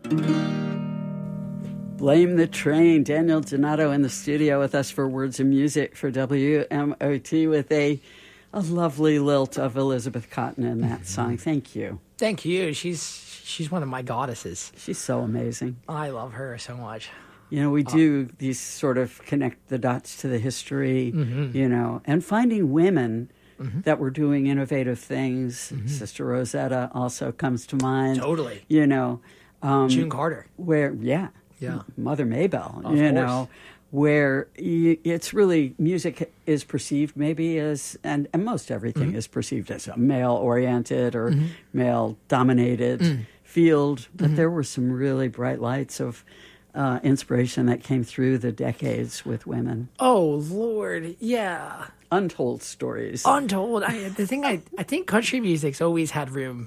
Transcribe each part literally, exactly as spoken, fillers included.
Blame the Train. Daniel Donato in the studio with us for Words and Music for W M O T with a, a lovely lilt of Elizabeth Cotten in that song. Thank you. Thank you. She's she's one of my goddesses. She's so amazing. I love her so much. You know, we do uh, these sort of connect the dots to the history, mm-hmm. you know, and finding women mm-hmm. that were doing innovative things. Mm-hmm. Sister Rosetta also comes to mind. Totally. You know. Um, June Carter. Where, yeah. Yeah. Mother Maybell, of you course. know, where y- it's really, music is perceived maybe as, and, and most everything mm-hmm. is perceived as a male-oriented or mm-hmm. male-dominated mm-hmm. field, but mm-hmm. there were some really bright lights of uh, inspiration that came through the decades with women. Oh, Lord, yeah. Untold stories. Untold. I, the thing, I, I think country music's always had room.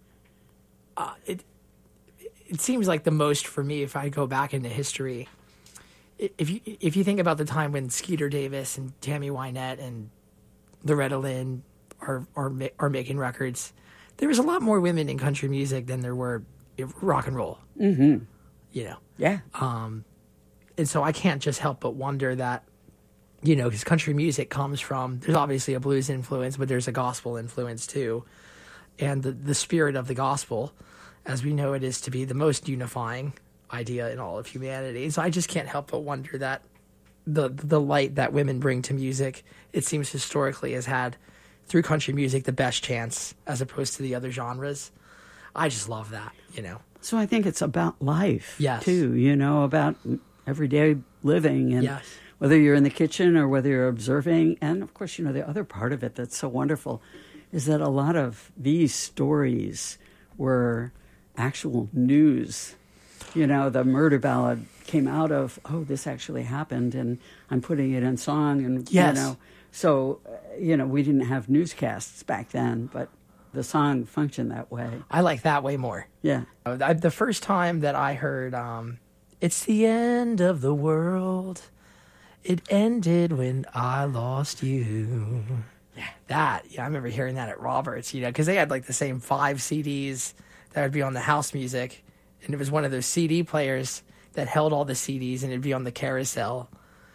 Uh, it It seems like the most for me if I go back into history. If you if you think about the time when Skeeter Davis and Tammy Wynette and Loretta Lynn are are are making records, there was a lot more women in country music than there were in rock and roll. Mm-hmm. You know, yeah. Um, and so I can't just help but wonder that, you know, because country music comes from, there's obviously a blues influence, but there's a gospel influence too, and the the spirit of the gospel, as we know it, is to be the most unifying idea in all of humanity. So I just can't help but wonder that the the light that women bring to music, it seems historically has had, through country music, the best chance as opposed to the other genres. I just love that, you know. So I think it's about life, yes. too, you know, about everyday living and yes. whether you're in the kitchen or whether you're observing. And, of course, you know, the other part of it that's so wonderful is that a lot of these stories were actual news. You know, the murder ballad came out of, oh, this actually happened, and I'm putting it in song. And, yes. you know, so, uh, you know, we didn't have newscasts back then, but the song functioned that way. I like that way more. Yeah. I, the first time that I heard, um, it's the end of the world, it ended when I lost you. Yeah, that, yeah, I remember hearing that at Roberts, you know, because they had like the same five C Ds that would be on the house music, and it was one of those C D players that held all the C Ds, and it'd be on the carousel.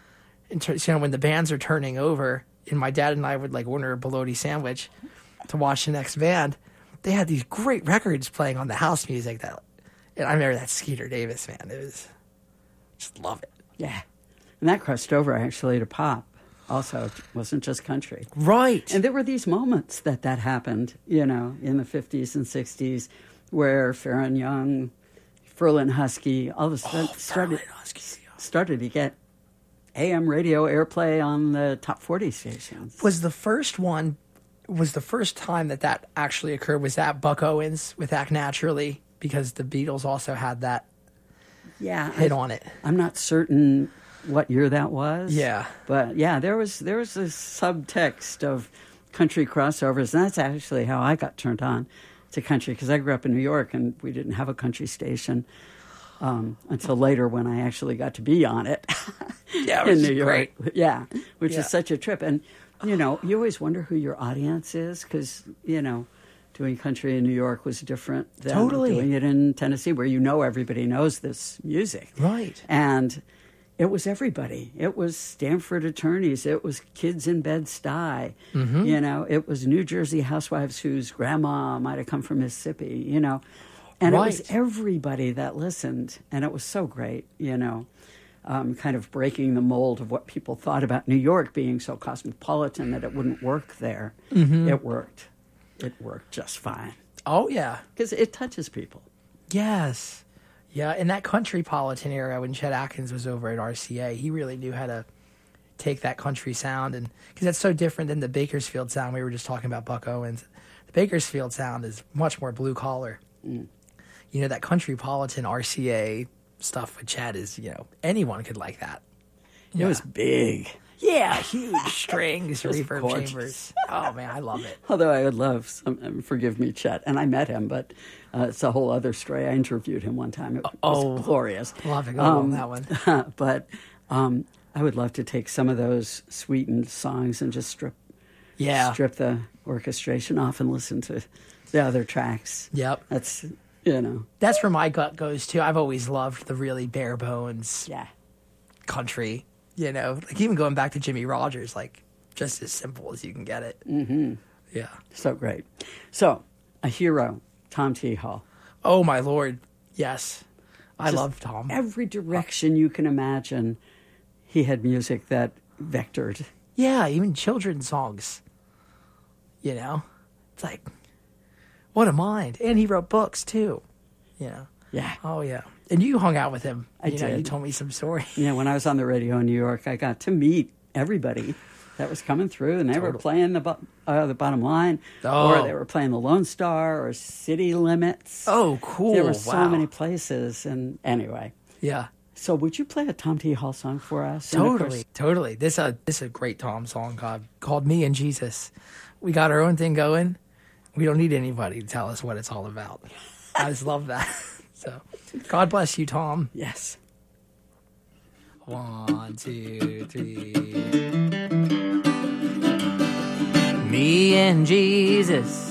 And you know, when the bands are turning over, and my dad and I would like order a bologna sandwich to watch the next band, they had these great records playing on the house music. That, and I remember that Skeeter Davis, man. It was, just love it. Yeah, and that crossed over actually to pop. Also, it wasn't just country. Right. And there were these moments that that happened, you know, in the fifties and sixties, where Farron Young, Ferlin Husky, all of a sudden oh, started, Husky, yeah. started to get A M radio airplay on the top forty stations. Was the first one, was the first time that that actually occurred, was that Buck Owens with Act Naturally? Because the Beatles also had that yeah, hit I, on it. I'm not certain what year that was. Yeah. But yeah, there was there was a subtext of country crossovers, and that's actually how I got turned on to country, because I grew up in New York and we didn't have a country station um, until later when I actually got to be on it. Yeah, it in was New York. Great. Yeah, which yeah. is such a trip. And, you know, you always wonder who your audience is, because, you know, doing country in New York was different than totally. doing it in Tennessee, where you know everybody knows this music. Right. And it was everybody. It was Stanford attorneys. It was kids in Bed-Stuy. Mm-hmm. You know, it was New Jersey housewives whose grandma might have come from Mississippi, you know. And right. it was everybody that listened. And it was so great, you know, um, kind of breaking the mold of what people thought about New York being so cosmopolitan that it wouldn't work there. Mm-hmm. It worked. It worked just fine. Oh, yeah. Because it touches people. Yes. Yeah, in that countrypolitan era, when Chet Atkins was over at R C A, he really knew how to take that country sound, and because that's so different than the Bakersfield sound. We were just talking about Buck Owens. The Bakersfield sound is much more blue collar. Mm. You know, that countrypolitan R C A stuff with Chet is, you know, anyone could like that. It yeah. was big. Yeah, huge strings, reverb gorgeous. Chambers. Oh, man, I love it. Although I would love, some, forgive me, Chet, and I met him, but uh, it's a whole other story. I interviewed him one time. It was oh, glorious. I'll have to go um, on that one. But um, I would love to take some of those sweetened songs and just strip, yeah. strip the orchestration off and listen to the other tracks. Yep. That's You know. That's where my gut goes to. I've always loved the really bare bones Yeah. country. You know, like even going back to Jimmy Rogers, like just as simple as you can get it. Mm-hmm. Yeah. So great. So, a hero, Tom T. Hall. Oh my Lord. Yes. I Just love Tom. Every direction you can imagine, he had music that vectored. Yeah, even children's songs. You know? It's like, what a mind. And he wrote books too. You know? Yeah. Oh yeah. And you hung out with him. I you know, you did. told me some story. Yeah, when I was on the radio in New York, I got to meet everybody that was coming through, and they Totally. were playing the bo- uh, the Bottom Line, Oh. or they were playing the Lone Star, or City Limits. Oh, cool. There were so Wow. many places, and anyway. Yeah. So, would you play a Tom T. Hall song for us? And of Totally, course- totally. This uh, this is a great Tom song called, called Me and Jesus. We got our own thing going. We don't need anybody to tell us what it's all about. I just love that. So, God bless you, Tom. Yes. One, two, three. Me and Jesus